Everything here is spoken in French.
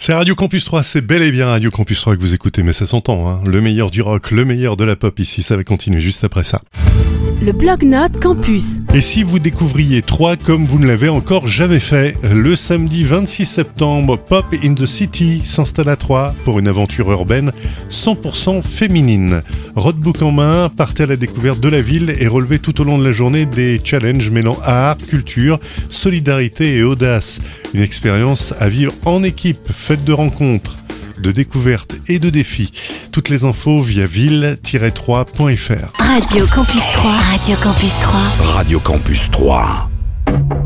C'est Radio Campus 3, c'est bel et bien Radio Campus 3 que vous écoutez, mais ça s'entend, hein. Le meilleur du rock, le meilleur de la pop ici, ça va continuer juste après ça. Le Blog-Notes Campus. Et si vous découvriez Troyes comme vous ne l'avez encore jamais fait, le samedi 26 septembre, Pop in the City s'installe à Troyes pour une aventure urbaine 100% féminine. Roadbook en main, partez à la découverte de la ville et relevez tout au long de la journée des challenges mêlant art, culture, solidarité et audace. Une expérience à vivre en équipe, faite de rencontres, de découvertes et de défis. Toutes les infos via ville-3.fr. Radio Campus 3. Radio Campus 3. Radio Campus 3.